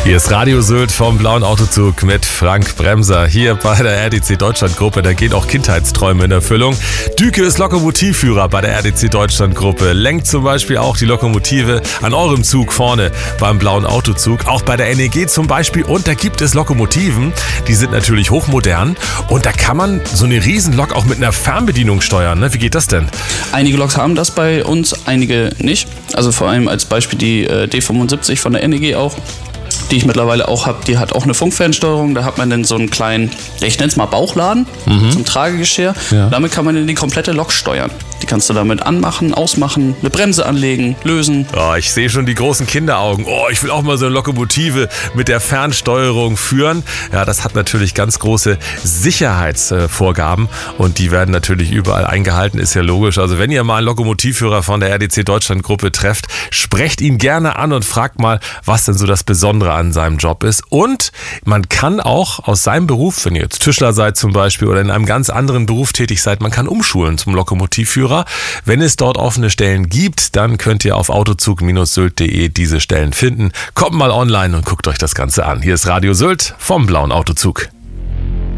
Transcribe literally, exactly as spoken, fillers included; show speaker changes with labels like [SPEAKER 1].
[SPEAKER 1] Hier ist Radio Sylt vom Blauen Autozug mit Frank Bremser. Hier bei der R D C Deutschland Gruppe, da gehen auch Kindheitsträume in Erfüllung. Dücke ist Lokomotivführer bei der R D C Deutschland Gruppe. Lenkt zum Beispiel auch die Lokomotive an eurem Zug vorne beim Blauen Autozug. Auch bei der N E G zum Beispiel. Und da gibt es Lokomotiven, die sind natürlich hochmodern. Und da kann man so eine Riesenlok auch mit einer Fernbedienung steuern. Ne? Wie geht das denn?
[SPEAKER 2] Einige Loks haben das bei uns, einige nicht. Also vor allem als Beispiel die äh, D fünfundsiebzig von der N E G auch, die ich mittlerweile auch habe. Die hat auch eine Funkfernsteuerung. Da hat man dann so einen kleinen, ich nenne es mal Bauchladen, mhm. zum Tragegeschirr. Ja. Damit kann man dann die komplette Lok steuern. Die kannst du damit anmachen, ausmachen, eine Bremse anlegen, lösen.
[SPEAKER 1] Oh, ich sehe schon die großen Kinderaugen. Oh, ich will auch mal so eine Lokomotive mit der Fernsteuerung führen. Ja, das hat natürlich ganz große Sicherheitsvorgaben und die werden natürlich überall eingehalten, ist ja logisch. Also wenn ihr mal einen Lokomotivführer von der R D C Deutschland Gruppe trefft, sprecht ihn gerne an und fragt mal, was denn so das Besondere an seinem Job ist. Und man kann auch aus seinem Beruf, wenn ihr jetzt Tischler seid zum Beispiel oder in einem ganz anderen Beruf tätig seid, man kann umschulen zum Lokomotivführer. Wenn es dort offene Stellen gibt, dann könnt ihr auf autozug Bindestrich sylt Punkt de diese Stellen finden. Kommt mal online und guckt euch das Ganze an. Hier ist Radio Sylt vom Blauen Autozug.